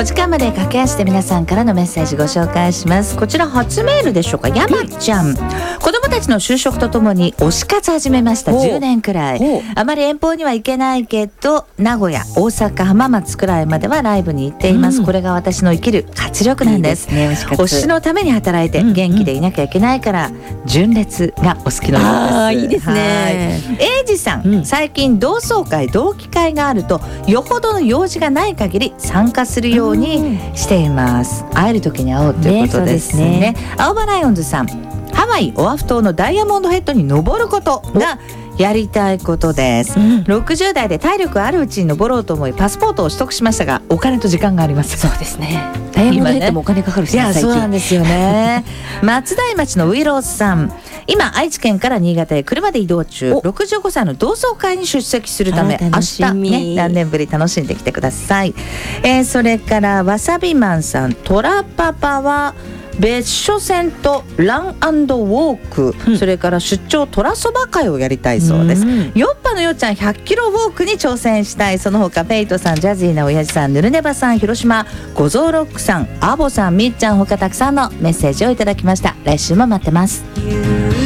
時間まで駆け足で皆さんからのメッセージご紹介します。こちら初メールでしょうか。山ちゃん、子供たちの就職とともに推し活始めました。10年くらい。あまり遠方には行けないけど、名古屋、大阪、浜松くらいまではライブに行っています。これが私の生きる活力なんです。推しのために働いて元気でいなきゃいけないから、純烈がお好きなのです。 いいですね。 英二さん、最近同窓会同期会があるとよほどの用事がない限り参加するようにしています。会える時に会おうということですね。青葉ライオンズさん、ハワイオアフ島のダイヤモンドヘッドに登ることがやりたいことです、60代で体力あるうちに登ろうと思いパスポートを取得しましたが、お金と時間がありません。 そうですね。ダイヤモンドヘッドもお金かかるし、 いやそうなんですよね。松代町のウイローさん、今愛知県から新潟へ車で移動中、65歳の同窓会に出席するため明日ね、何年ぶり楽しんできてください。それからわさびマンさん、トラパパは別所線とラン&ウォーク、それから出張トラそば会をやりたいそうです。ヨッパのよっちゃん100キロウォークに挑戦したい。その他ペイトさん、ジャジーな親父さん、ヌルネバさん、広島ゴゾーロックさん、アボさん、みっちゃん、他たくさんのメッセージをいただきました。来週も待ってます。